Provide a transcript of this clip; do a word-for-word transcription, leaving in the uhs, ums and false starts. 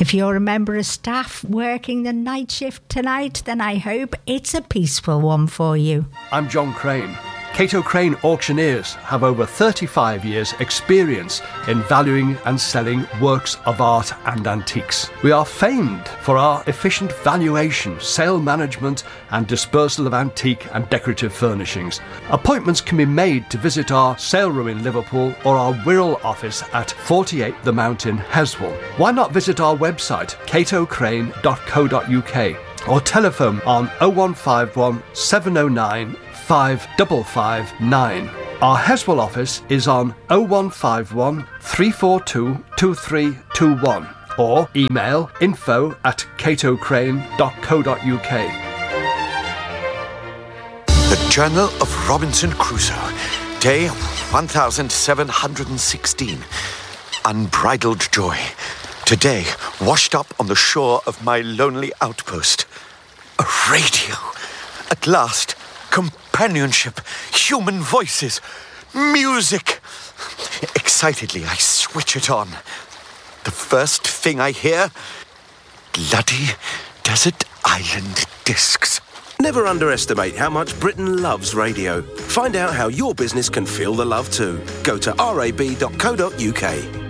If you're a member of staff working the night shift tonight, then I hope it's a peaceful one for you. I'm John Crane. Cato Crane Auctioneers have over thirty-five years experience in valuing and selling works of art and antiques. We are famed for our efficient valuation, sale management and dispersal of antique and decorative furnishings. Appointments can be made to visit our sale room in Liverpool or our Wirral office at forty-eight The Mount in Heswall. Why not visit our website cato crane dot co dot uk or telephone on oh one five one, seven oh nine, five five five nine. Our Heswall office is on oh one five one, three four two, two three two one or email info at cato crane dot co dot uk. The Journal of Robinson Crusoe, day one thousand seven hundred sixteen. Unbridled joy. Today, washed up on the shore of my lonely outpost. A radio. At last, companionship, human voices, music. Excitedly, I switch it on. The first thing I hear, bloody desert island discs. Never underestimate how much Britain loves radio. Find out how your business can feel the love too. Go to r a b dot co dot uk.